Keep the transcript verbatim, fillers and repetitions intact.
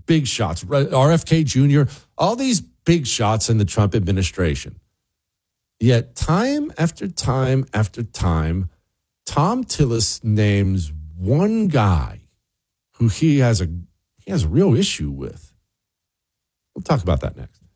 big shots, R F K Junior, all these big shots in the Trump administration. Yet time after time after time, Thom Tillis names one guy who he has a he has a real issue with. We'll talk about that next.